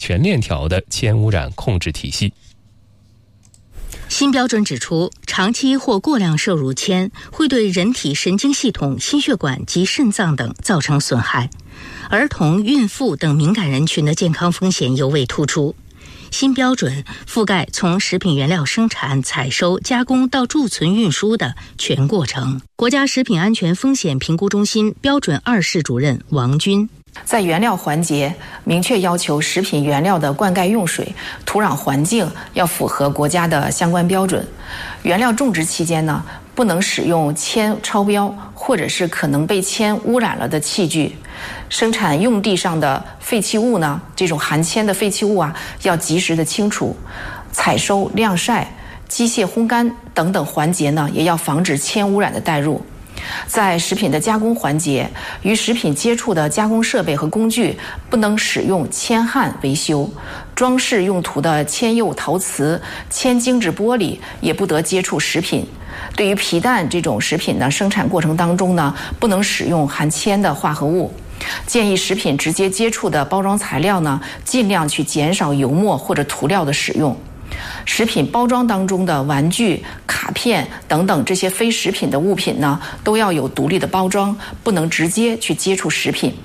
全链条的铅污染控制体系。 新标准指出，长期或过量摄入铅会对人体神经系统、心血管及肾脏等造成损害，儿童、孕妇等敏感人群的健康风险尤为突出。新标准覆盖从食品原料生产、采收、加工到贮存、运输的全过程。国家食品安全风险评估中心标准2室主任王军， 在原料环节明确要求食品原料的灌溉用水、土壤环境要符合国家的相关标准。原料种植期间呢，不能使用铅超标或者是可能被铅污染了的器具。生产用地上的废弃物呢，这种含铅的废弃物要及时的清除。采收、晾晒、机械烘干等等环节呢，也要防止铅污染的带入。在食品的加工环节，与食品接触的加工设备和工具不能使用铅焊维修，装饰用途的铅釉陶瓷、铅精制玻璃也不得接触食品。对于皮蛋这种食品呢，生产过程当中呢，不能使用含铅的化合物。建议食品直接接触的包装材料呢，尽量去减少油墨或者涂料的使用。食品包装当中的玩具、卡片等等这些非食品的物品呢，都要有独立的包装，不能直接去接触食品。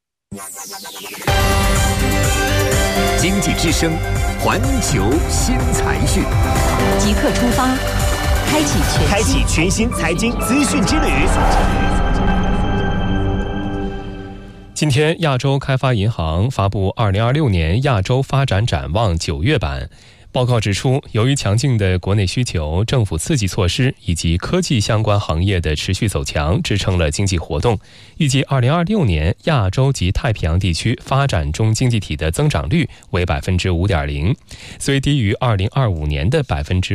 经济之声，环球新财讯， 即刻出发，开启全新财经资讯之旅。 今天，亚洲开发银行发布2026年亚洲发展展望9月版。报告指出，由于强劲的国内需求、政府刺激措施以及科技相关行业的持续走强，支撑了经济活动。预计2026年亚洲及太平洋地区发展中经济体的增长率为 5.0%， 虽低于2025年的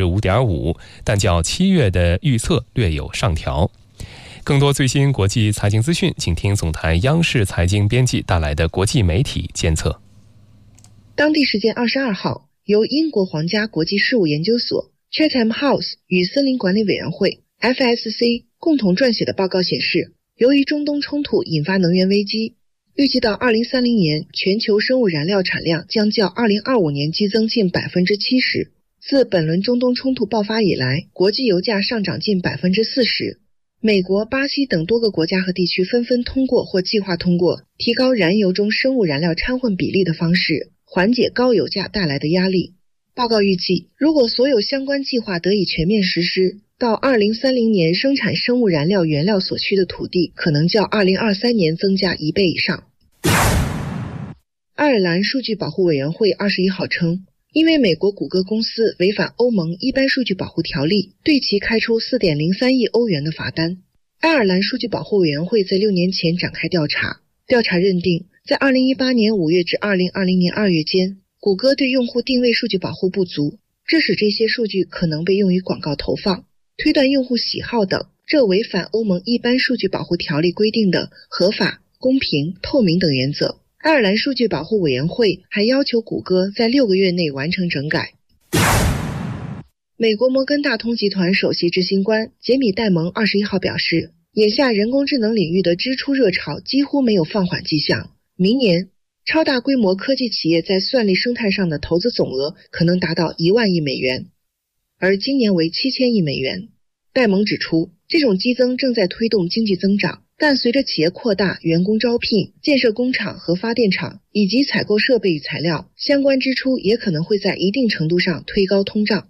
5.5%， 但较7月的预测略有上调。更多最新国际财经资讯，请听总台央视财经编辑带来的国际媒体监测。 当地时间22号，由英国皇家国际事务研究所 Chatham House 与森林管理委员会 FSC 共同撰写的报告显示，由于中东冲突引发能源危机，预计到2030年，全球生物燃料产量将较2025年激增近 70%。 自本轮中东冲突爆发以来，国际油价上涨近 40%。美国、巴西等多个国家和地区纷纷通过或计划通过提高燃油中生物燃料掺混比例的方式，缓解高油价带来的压力。报告预计，如果所有相关计划得以全面实施，到2030年生产生物燃料原料所需的土地可能较2023年增加1倍以上。爱尔兰数据保护委员会21号称，因为美国谷歌公司违反欧盟一般数据保护条例，对其开出 4.03 亿欧元的罚单。爱尔兰数据保护委员会在6年前展开调查，调查认定，在2018年5月至2020年2月间，谷歌对用户定位数据保护不足，这使这些数据可能被用于广告投放、推断用户喜好等，这违反欧盟一般数据保护条例规定的合法、公平、透明等原则。爱尔兰数据保护委员会还要求谷歌在6个月内完成整改。美国摩根大通集团首席执行官杰米·戴蒙21号表示，眼下人工智能领域的支出热潮几乎没有放缓迹象，明年超大规模科技企业在算力生态上的投资总额可能达到1万亿美元，而今年为7000亿美元。戴蒙指出，这种激增正在推动经济增长，但随着企业扩大、员工招聘、建设工厂和发电厂，以及采购设备与材料，相关支出也可能会在一定程度上推高通胀。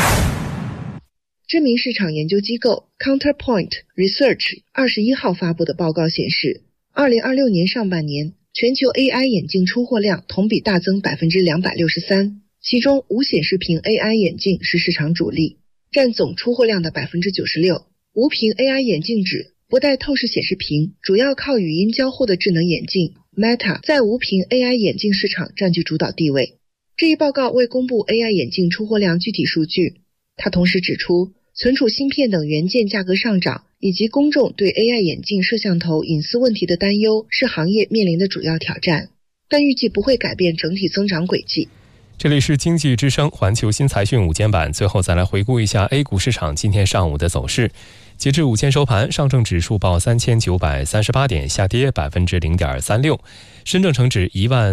知名市场研究机构 Counterpoint Research 21号发布的报告显示，2026年上半年，全球 AI 眼镜出货量同比大增 263%， 其中无显示屏 AI 眼镜是市场主力，占总出货量的 96%。 无屏 AI 眼镜指不带透视显示屏，主要靠语音交互的智能眼镜 Meta 在无屏 AI 眼镜市场占据主导地位。这一报告未公布 AI 眼镜出货量具体数据，它同时指出，存储芯片等元件价格上涨，以及公众对 AI 眼镜摄像头隐私问题的担忧是行业面临的主要挑战，但预计不会改变整体增长轨迹。 这里是经济之声环球新财讯午间版，最后再来回顾一下 A 股市场今天上午的走势。 截至午间收盘，上证指数报3938点，下跌0.36%；深证成指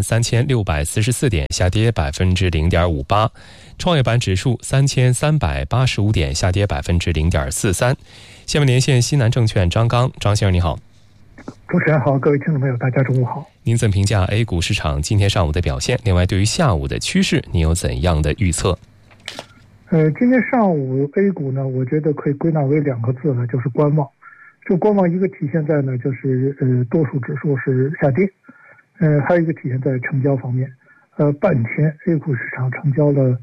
13644点，下跌0.58%；创业板指数3385点，下跌0.43%。下面连线西南证券张刚，张先生你好。 主持人好，各位听众朋友大家中午好。 您怎么评价 A 股市场今天上午的表现？另外对于下午的趋势您有怎样的预测？ 今天上午 A 股呢，我觉得可以归纳为2个字呢，就是观望。这观望一个体现在呢，就是多数指数是下跌，还有一个体现在成交方面。半天 A 股市场成交了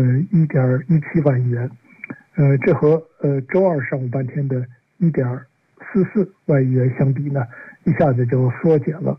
1.17万亿元，这和周二上午半天的1.44万亿元相比呢，一下子就缩减了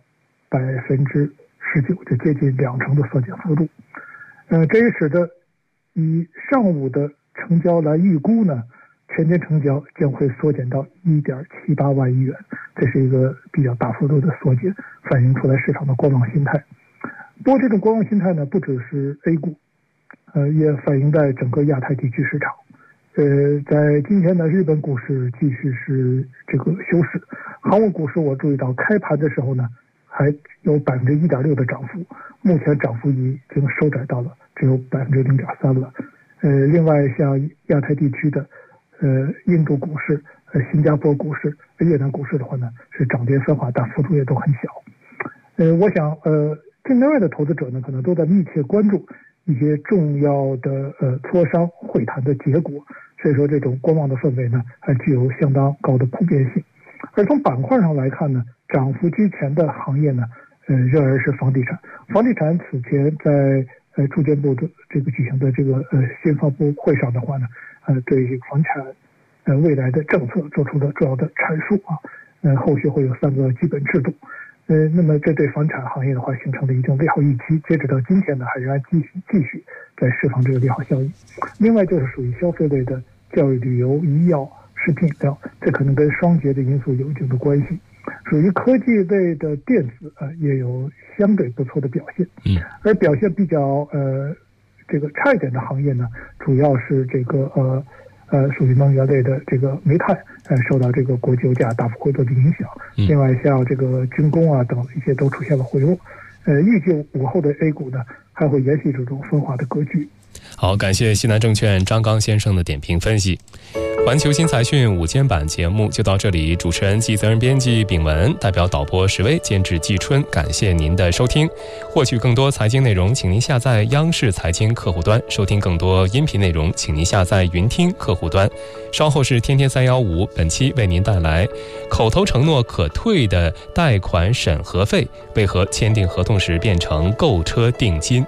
19%，就接近20%的缩减幅度。这也使得以上午的成交来预估呢，全天成交将会缩减到1.78万亿元，这是一个比较大幅度的缩减，反映出来市场的观望心态。不过这种观望心态呢，不只是 A 股，也反映在整个亚太地区市场。在今天呢，日本股市继续是这个休市，韩国股市我注意到开盘的时候呢，还有1.6%的涨幅，目前涨幅已经收窄到了只有0.3%了。另外像亚太地区的印度股市、新加坡股市、越南股市的话呢，是涨跌分化，但幅度也都很小。我想境内外的投资者呢，可能都在密切关注一些重要的磋商会谈的结果，所以说这种观望的氛围呢，还具有相当高的普遍性。而从板块上来看呢，涨幅居前的行业呢，仍然是房地产。房地产此前在住建部的这个举行的这个新发布会上的话呢，对这个房产未来的政策做出了主要的阐述啊。后续会有3个基本制度。那么这对房产行业的话形成了一定利好预期，截止到今天呢，还仍然继续在释放这个利好效应。另外就是属于消费类的教育、旅游、医药、食品饮料，这可能跟双节的因素有一定的关系。属于科技类的电子也有相对不错的表现。而表现比较这个差一点的行业呢，主要是这个属于能源类的这个煤炭，受到这个国际油价大幅回落的影响。另外像这个军工啊等一些都出现了回落。预计午后的 A 股呢，还会延续这种分化的格局。 好，感谢西南证券张刚先生的点评分析。环球新财讯午间版节目就到这里，主持人及责任编辑秉文，代表导播石威，监制季春，感谢您的收听。获取更多财经内容，请您下载央视财经客户端，收听更多音频内容，请您下载云听客户端。稍后是天天315，本期为您带来口头承诺可退的贷款审核费，为何签订合同时变成购车定金？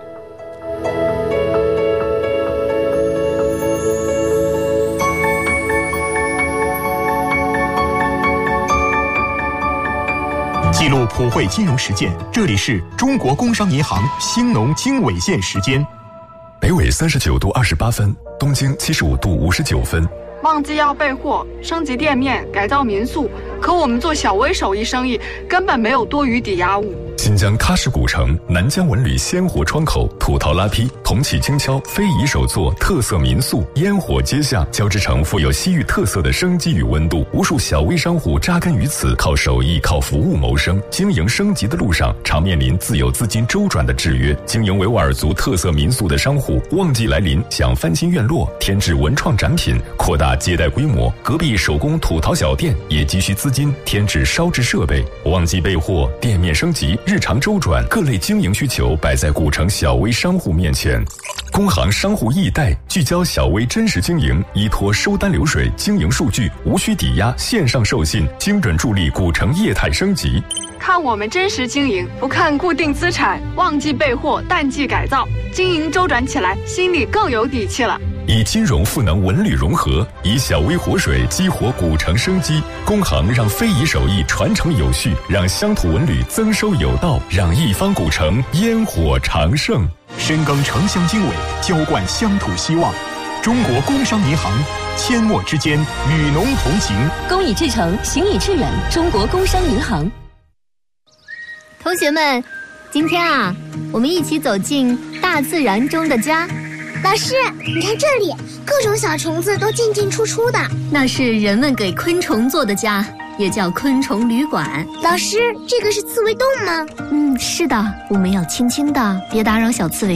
记录普惠金融实践，这里是中国工商银行兴农经纬线时间。 北纬39度28分，东经75度59分。 旺季要备货，升级店面，改造民宿，可我们做小微手艺生意根本没有多余抵押物。 新疆喀什古城、南疆文旅鲜活窗口、土陶拉坯、铜器精敲、非遗手作、特色民宿、烟火街巷，交织成富有西域特色的生机与温度。无数小微商户扎根于此，靠手艺、靠服务谋生。经营升级的路上，常面临自有资金周转的制约。经营维吾尔族特色民宿的商户，旺季来临，想翻新院落、添置文创展品、扩大接待规模，隔壁手工土陶小店也急需资金添置烧制设备。旺季备货，店面升级，日常周转，各类经营需求摆在古城小微商户面前。工行商户易贷聚焦小微真实经营，依托收单流水、经营数据，无需抵押，线上授信，精准助力古城业态升级。 看我们真实经营，不看固定资产，旺季备货，淡季改造，经营周转起来，心里更有底气了。 以金融赋能文旅融合，以小微活水激活古城生机。工行让非遗手艺传承有序，让乡土文旅增收有道，让一方古城烟火长盛。 深耕城乡经纬，浇灌乡土希望。中国工商银行，阡陌之间，与农同行。 公以至诚，行以致远。中国工商银行。 同学们，今天我们一起走进大自然中的家。 老师，你看这里，各种小虫子都进进出出的。 那是人们给昆虫做的家，也叫昆虫旅馆。 老师，这个是刺猬洞吗？ 是的，我们要轻轻的，别打扰小刺猬